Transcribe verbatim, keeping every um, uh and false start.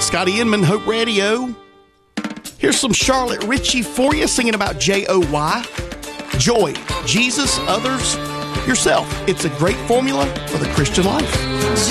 Scotty Inman, Hope Radio. Here's some Charlotte Ritchie for you, singing about J O Y. Joy, Jesus, others, yourself. It's a great formula for the Christian life.